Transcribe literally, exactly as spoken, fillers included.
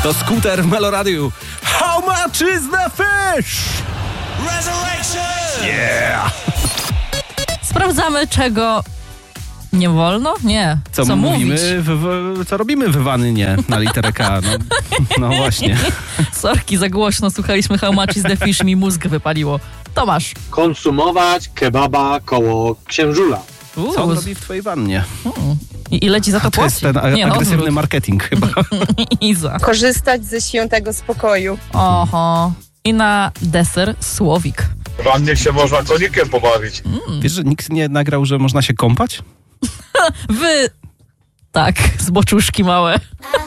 To Scooter w Meloradiu. How much is the fish? Resurrection! Yeah! Sprawdzamy, czego nie wolno? Nie. Co, Co mówimy? mówić? W, w, co robimy w Wannie na literę K? No, no właśnie. Sorki, za głośno słuchaliśmy How much is the fish, mi mózg wypaliło. Tomasz. Konsumować kebaba koło księżula. Uu, Co on robi w twojej wannie? I ile ci za to A to jest płaci? ten a- Nie, no, agresywny odwrót. marketing chyba. Iza. Korzystać ze świętego spokoju. Oho. I na deser słowik. W wannie się można konikiem pobawić. Wiesz, że nikt nie nagrał, że można się kąpać? Wy... Tak, zboczuszki małe.